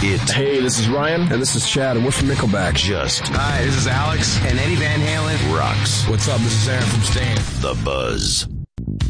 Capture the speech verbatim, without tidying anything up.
it. Hey, this is Ryan, and this is Chad, and we're from Nickelback. Just Hi, this is Alex, and Eddie Van Halen rocks. What's up? This is Aaron from Stain. The Buzz.